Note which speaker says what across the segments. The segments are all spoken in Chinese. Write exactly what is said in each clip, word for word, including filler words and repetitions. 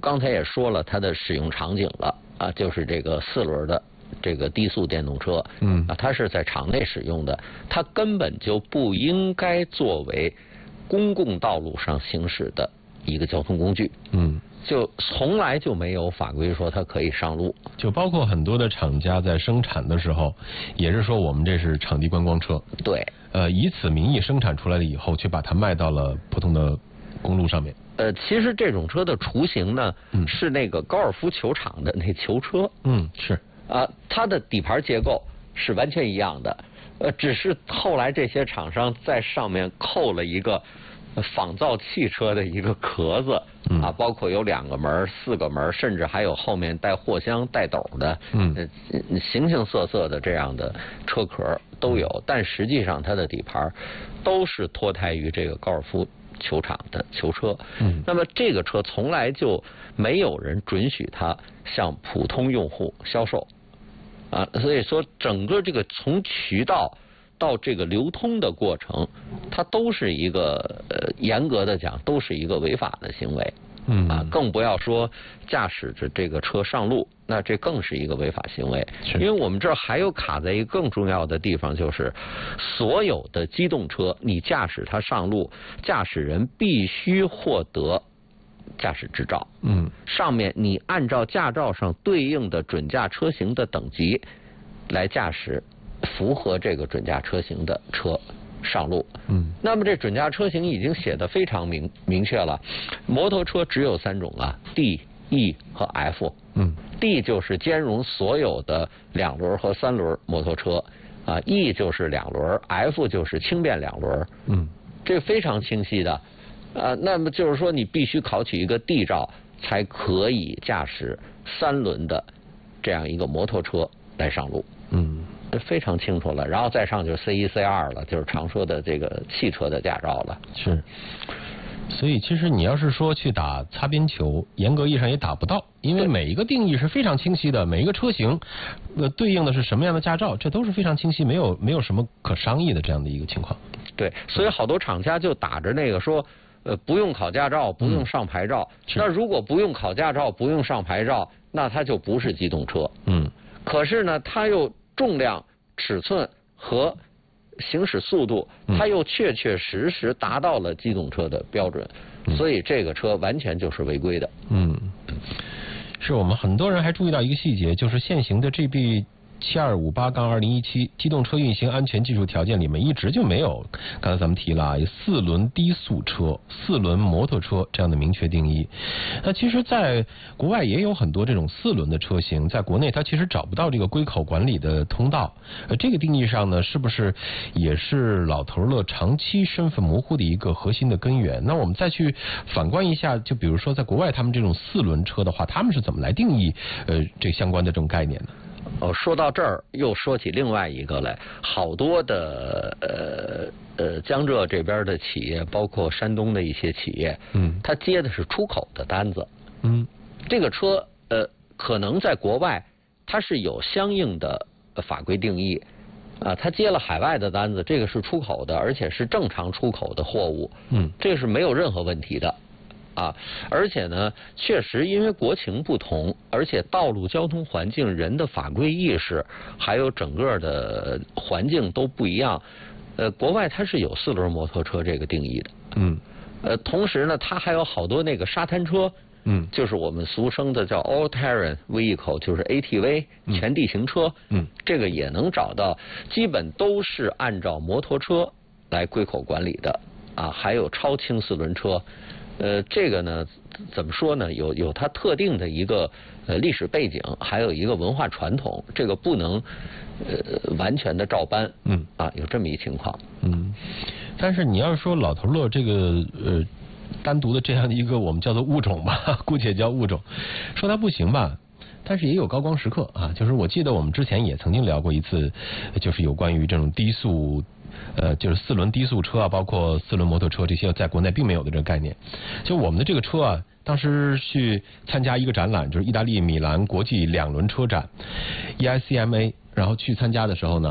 Speaker 1: 刚才也说了它的使用场景了啊，就是这个四轮的这个低速电动车，
Speaker 2: 嗯
Speaker 1: 啊，它是在场内使用的，它根本就不应该作为公共道路上行驶的一个交通工具。
Speaker 2: 嗯。
Speaker 1: 就从来就没有法规说它可以上路，
Speaker 2: 就包括很多的厂家在生产的时候，也是说我们这是场地观光车，
Speaker 1: 对，
Speaker 2: 呃，以此名义生产出来了以后，却把它卖到了普通的公路上面。
Speaker 1: 呃，其实这种车的雏形呢，
Speaker 2: 嗯、
Speaker 1: 是那个高尔夫球场的那球车，
Speaker 2: 嗯，是
Speaker 1: 啊，它的底盘结构是完全一样的，呃，只是后来这些厂商在上面扣了一个仿造汽车的一个壳子。啊，包括有两个门、四个门，甚至还有后面带货箱、带斗的，嗯，形形色色的这样的车壳都有。但实际上，它的底盘都是脱胎于这个高尔夫球场的球车。嗯，那么这个车从来就没有人准许它向普通用户销售，啊，所以说整个这个从渠道到这个流通的过程，它都是一个呃严格的讲都是一个违法的行为，
Speaker 2: 嗯
Speaker 1: 啊，更不要说驾驶着这个车上路，那这更是一个违法行为。因为我们这儿还有卡在一个更重要的地方，就是所有的机动车，你驾驶它上路，驾驶人必须获得驾驶执照，
Speaker 2: 嗯，
Speaker 1: 上面你按照驾照上对应的准驾车型的等级来驾驶。符合这个准驾车型的车上路，嗯，那么这准驾车型已经写得非常明明确了，摩托车只有三种啊 ，D、E 和 F， 嗯 ，D 就是兼容所有的两轮和三轮摩托车，啊 ，E 就是两轮 ，F 就是轻便两轮，嗯，这非常清晰的，啊，那么就是说你必须考取一个 D 照才可以驾驶三轮的这样一个摩托车来上路，嗯。非常清楚了，然后再上就是 C 一 C 二了，就是常说的这个汽车的驾照了。
Speaker 2: 是，所以其实你要是说去打擦边球，严格意义上也打不到，因为每一个定义是非常清晰的，每一个车型呃对应的是什么样的驾照，这都是非常清晰，没有没有什么可商议的这样的一个情况。
Speaker 1: 对，所以好多厂家就打着那个说，呃，不用考驾照，不用上牌照。嗯、那如果不用考驾照，不用上牌照，那它就不是机动车。嗯。可是呢，它又重量、尺寸和行驶速度，它又确确实实达到了机动车的标准，嗯、所以这个车完全就是违规的。嗯，
Speaker 2: 是我们很多人还注意到一个细节，就是现行的 G B七二五八杠二零一七机动车运行安全技术条件里面一直就没有，刚才咱们提了啊，有四轮低速车、四轮摩托车这样的明确定义。那其实在国外也有很多这种四轮的车型，在国内它其实找不到这个归口管理的通道。呃，这个定义上呢，是不是也是老头乐长期身份模糊的一个核心的根源？那我们再去反观一下，就比如说在国外他们这种四轮车的话，他们是怎么来定义呃这相关的这种概念呢？
Speaker 1: 哦，说到这儿又说起另外一个来，好多的呃呃江浙这边的企业，包括山东的一些企业，嗯，他接的是出口的单子，嗯，这个车呃可能在国外它是有相应的法规定义，啊，他接了海外的单子，这个是出口的，而且是正常出口的货物，嗯，这个是没有任何问题的。啊，而且呢，确实因为国情不同，而且道路交通环境、人的法规意识，还有整个的环境都不一样。呃，国外它是有四轮摩托车这个定义的，嗯，呃，同时呢，它还有好多那个沙滩车，嗯，就是我们俗称的叫 all terrain vehicle， 就是 A T V 全地形车，嗯，这个也能找到，基本都是按照摩托车来归口管理的啊，还有超轻四轮车。呃，这个呢，怎么说呢？有有它特定的一个呃历史背景，还有一个文化传统，这个不能呃完全的照搬。嗯，啊，有这么一情况。
Speaker 2: 嗯，但是你要是说老头乐这个呃单独的这样的一个我们叫做物种吧，姑且叫物种，说它不行吧？但是也有高光时刻啊，就是我记得我们之前也曾经聊过一次，就是有关于这种低速。呃，就是四轮低速车啊，包括四轮摩托车这些，在国内并没有的这个概念。就我们的这个车啊，当时去参加一个展览，就是意大利米兰国际两轮车展 E I C M A， 然后去参加的时候呢，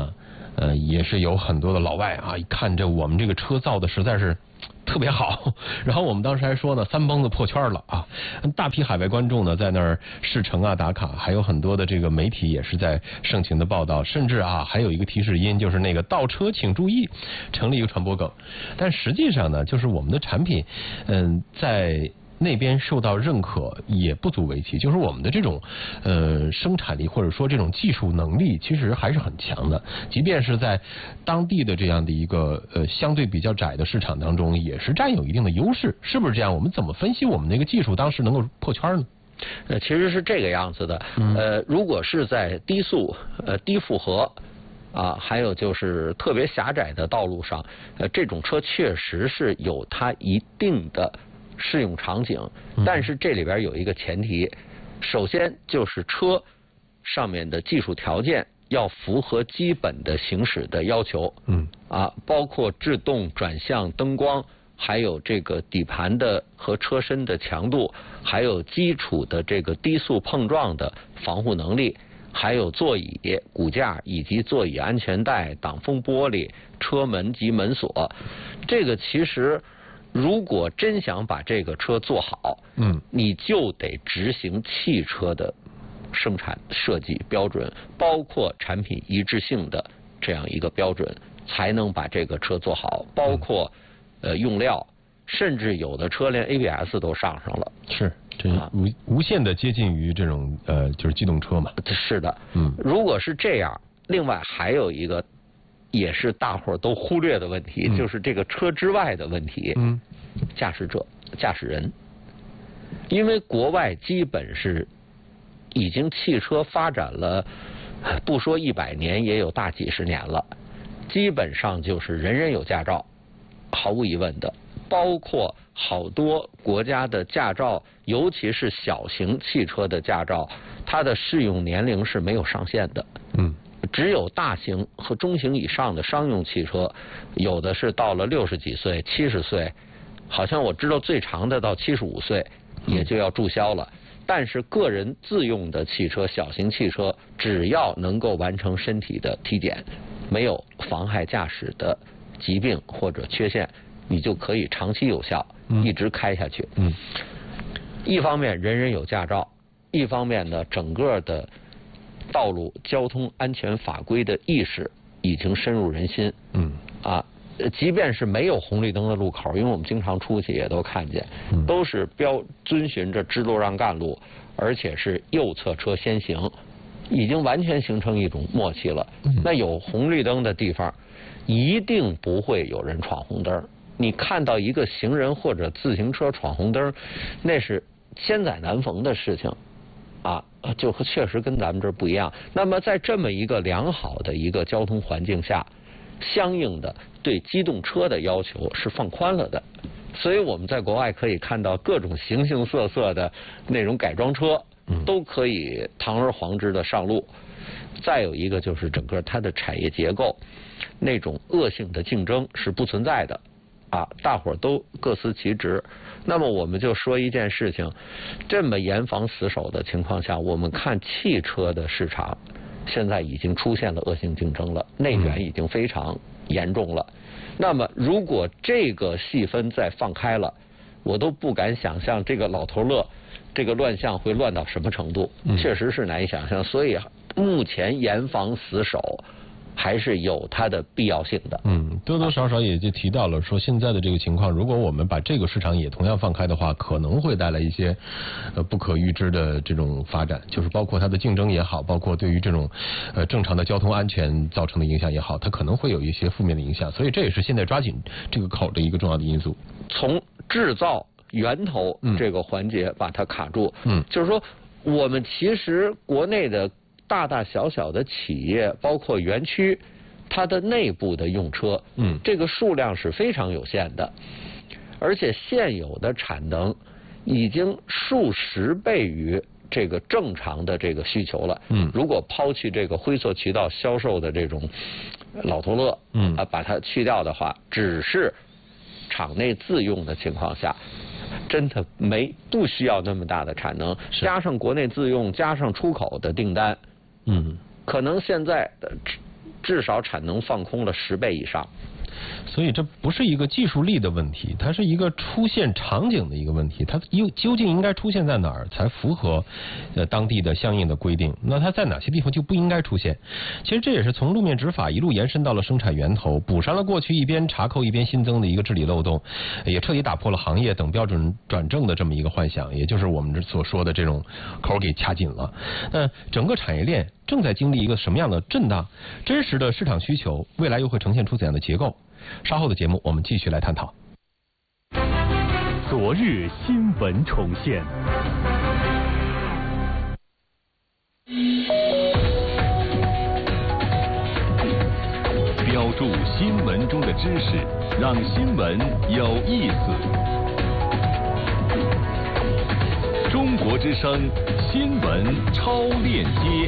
Speaker 2: 呃，也是有很多的老外啊，一看这我们这个车造的实在是特别好，然后我们当时还说呢，三蹦子破圈了啊！大批海外观众呢在那儿试乘啊打卡，还有很多的这个媒体也是在盛情的报道，甚至啊还有一个提示音，就是那个倒车请注意，成了一个传播梗。但实际上呢，就是我们的产品，嗯，在那边受到认可也不足为奇，就是我们的这种呃生产力或者说这种技术能力其实还是很强的，即便是在当地的这样的一个呃相对比较窄的市场当中，也是占有一定的优势，是不是这样？我们怎么分析我们那个技术当时能够破圈呢？
Speaker 1: 呃，其实是这个样子的，呃，如果是在低速、呃低负荷啊，还有就是特别狭窄的道路上，呃，这种车确实是有它一定的适用场景，但是这里边有一个前提，首先就是车上面的技术条件要符合基本的行驶的要求，嗯，啊，包括制动、转向、灯光，还有这个底盘的和车身的强度，还有基础的这个低速碰撞的防护能力，还有座椅、骨架以及座椅安全带、挡风玻璃、车门及门锁，这个其实如果真想把这个车做好，嗯，你就得执行汽车的生产设计标准，包括产品一致性的这样一个标准，才能把这个车做好。包括呃用料，甚至有的车连 A B S 都上上了。
Speaker 2: 是，这无无限的接近于这种呃就是机动车嘛。
Speaker 1: 是的，嗯，如果是这样，另外还有一个也是大伙儿都忽略的问题，嗯，就是这个车之外的问题，嗯，驾驶者、驾驶人，因为国外基本是已经汽车发展了，不说一百年，也有大几十年了，基本上就是人人有驾照，毫无疑问的，包括好多国家的驾照，尤其是小型汽车的驾照，它的适用年龄是没有上限的，嗯。只有大型和中型以上的商用汽车，有的是到了六十几岁、七十岁，好像我知道最长的到七十五岁也就要注销了。但是个人自用的汽车、小型汽车，只要能够完成身体的体检，没有妨害驾驶的疾病或者缺陷，你就可以长期有效，一直开下去。嗯，一方面人人有驾照，一方面呢，整个的道路交通安全法规的意识已经深入人心。嗯，啊，即便是没有红绿灯的路口，因为我们经常出去也都看见，嗯，都是标遵循着支路让干路，而且是右侧车先行，已经完全形成一种默契了。嗯，那有红绿灯的地方，一定不会有人闯红灯。你看到一个行人或者自行车闯红灯，那是千载难逢的事情。啊，就确实跟咱们这儿不一样。那么在这么一个良好的一个交通环境下，相应的对机动车的要求是放宽了的。所以我们在国外可以看到各种形形色色的那种改装车，都可以堂而皇之的上路。再有一个就是整个它的产业结构，那种恶性的竞争是不存在的。啊，大伙儿都各司其职。那么我们就说一件事情，这么严防死守的情况下，我们看汽车的市场现在已经出现了恶性竞争了，内卷已经非常严重了。那么如果这个细分再放开了，我都不敢想象这个老头乐这个乱象会乱到什么程度，确实是难以想象。所以目前严防死守还是有它的必要性的。
Speaker 2: 嗯，多多少少也就提到了说，现在的这个情况，如果我们把这个市场也同样放开的话，可能会带来一些呃不可预知的这种发展，就是包括它的竞争也好，包括对于这种呃正常的交通安全造成的影响也好，它可能会有一些负面的影响，所以这也是现在抓紧这个口的一个重要的因素。
Speaker 1: 从制造源头这个环节把它卡住，嗯，就是说我们其实国内的大大小小的企业，包括园区，它的内部的用车，嗯，这个数量是非常有限的，而且现有的产能已经数十倍于这个正常的这个需求了。嗯，如果抛弃这个灰色渠道销售的这种老头乐，嗯啊，把它去掉的话，只是厂内自用的情况下，真的没不需要那么大的产能，加上国内自用，加上出口的订单。嗯，可能现在至少产能放空了十倍以上。
Speaker 2: 所以这不是一个技术力的问题，它是一个出现场景的一个问题。它究究竟应该出现在哪儿才符合呃当地的相应的规定？那它在哪些地方就不应该出现？其实这也是从路面执法一路延伸到了生产源头，补上了过去一边查扣一边新增的一个治理漏洞，也彻底打破了行业等标准转正的这么一个幻想，也就是我们所说的这种口给掐紧了。那整个产业链正在经历一个什么样的震荡？真实的市场需求未来又会呈现出怎样的结构？稍后的节目我们继续来探讨。
Speaker 3: 昨日新闻重现，标注新闻中的知识，让新闻有意思。中国之声新闻超链接。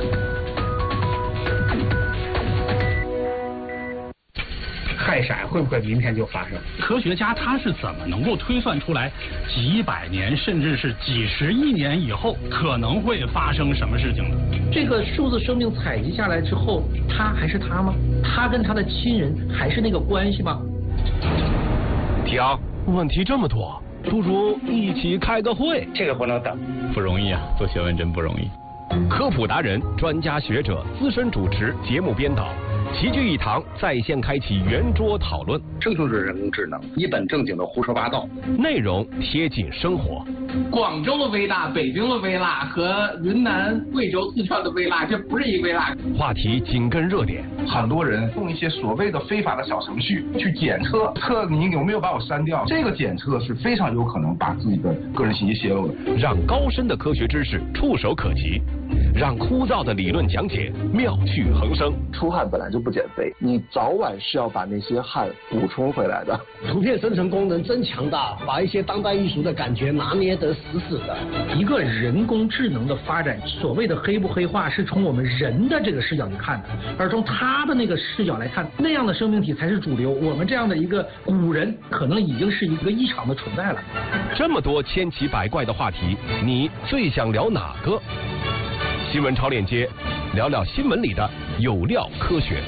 Speaker 4: 氦闪会不会明天就发生？
Speaker 5: 科学家他是怎么能够推算出来几百年甚至是几十亿年以后可能会发生什么事情的？
Speaker 4: 这个数字生命采集下来之后，他还是他吗？他跟他的亲人还是那个关系吗？
Speaker 3: 停，问题这么多，不如一起开个会。
Speaker 4: 这个不能等，
Speaker 5: 不容易啊，做学问真不容易。
Speaker 3: 科普达人、专家学者、资深主持、节目编导。齐聚一堂，在线开启圆桌讨论。
Speaker 6: 这就是人工智能，一本正经的胡说八道，
Speaker 3: 内容贴近生活。
Speaker 7: 广州的微辣、北京的微辣和云南、贵州、四川的微辣，这不是一微辣。
Speaker 3: 话题紧跟热点，
Speaker 8: 很多人用一些所谓的非法的小程序去检测，测你有没有把我删掉。这个检测是非常有可能把自己的个人信息泄露的。
Speaker 3: 让高深的科学知识触手可及，让枯燥的理论讲解妙趣横生。
Speaker 9: 出汗本来就不减肥，你早晚是要把那些汗补充回来的。
Speaker 10: 图片生成功能真强大，把一些当代艺术的感觉拿捏得死死的。
Speaker 4: 一个人工智能的发展，所谓的黑不黑化，是从我们人的这个视角去看的，而从他的那个视角来看，那样的生命体才是主流。我们这样的一个古人，可能已经是一个异常的存在了。
Speaker 3: 这么多千奇百怪的话题，你最想聊哪个？新闻超链接，聊聊新闻里的有料科学。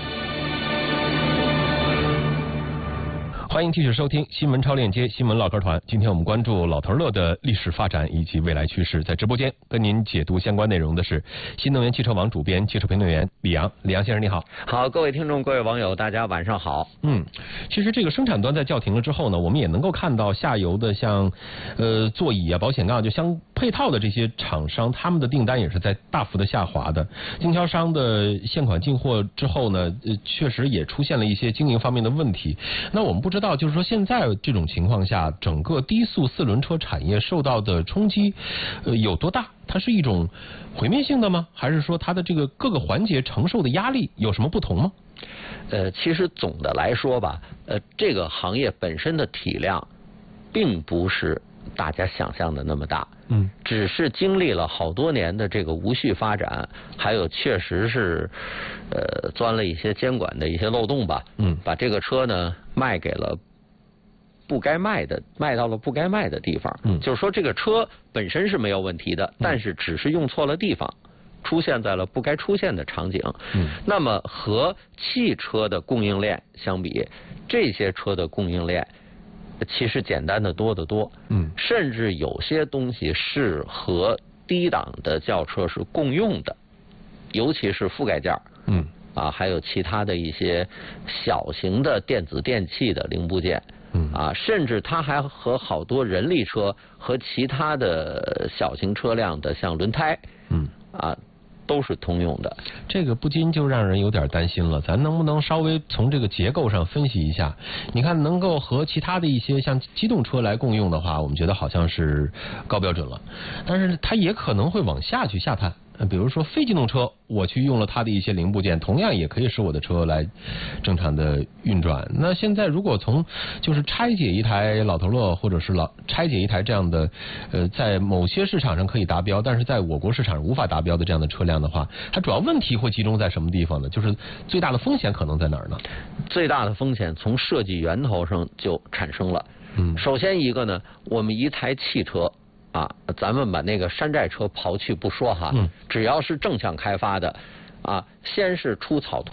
Speaker 2: 欢迎继续收听新闻超链接新闻唠嗑团。今天我们关注老头乐的历史发展以及未来趋势，在直播间跟您解读相关内容的是新能源汽车网主编、汽车评论员李阳。李阳先生你好。
Speaker 1: 好，各位听众、各位网友，大家晚上好。
Speaker 2: 嗯，其实这个生产端在叫停了之后呢，我们也能够看到下游的像呃座椅啊、保险杠就相配套的这些厂商，他们的订单也是在大幅的下滑的。经销商的现款进货之后呢，呃，确实也出现了一些经营方面的问题。那我们不知道，就是说现在这种情况下，整个低速四轮车产业受到的冲击，呃，有多大？它是一种毁灭性的吗？还是说它的这个各个环节承受的压力有什么不同吗？
Speaker 1: 呃，其实总的来说吧，呃，这个行业本身的体量，并不是大家想象的那么大。嗯，只是经历了好多年的这个无序发展，还有确实是呃钻了一些监管的一些漏洞吧。嗯，把这个车呢卖给了不该卖的，卖到了不该卖的地方。嗯，就是说这个车本身是没有问题的，嗯、但是只是用错了地方，出现在了不该出现的场景。嗯，那么和汽车的供应链相比，这些车的供应链其实简单的多得多。嗯，甚至有些东西是和低档的轿车是共用的，尤其是覆盖件。嗯，啊，还有其他的一些小型的电子电器的零部件。嗯，啊，甚至它还和好多人力车和其他的小型车辆的像轮胎。嗯，啊。都是通用的，
Speaker 2: 这个不禁就让人有点担心了。咱能不能稍微从这个结构上分析一下？你看，能够和其他的一些像机动车来共用的话，我们觉得好像是高标准了，但是它也可能会往下去下探。比如说非机动车，我去用了它的一些零部件，同样也可以使我的车来正常的运转。那现在如果从就是拆解一台老头乐，或者是老拆解一台这样的呃，在某些市场上可以达标，但是在我国市场上无法达标的这样的车辆的话，它主要问题会集中在什么地方呢？就是最大的风险可能在哪儿呢？
Speaker 1: 最大的风险从设计源头上就产生了。嗯，首先一个呢，我们一台汽车。啊，咱们把那个山寨车刨去不说哈，嗯，只要是正向开发的，啊，先是出草图，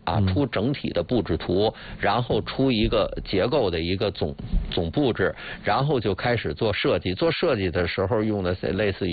Speaker 1: 啊，出整体的布置图，然后出一个结构的一个总总布置，然后就开始做设计。做设计的时候用的类似于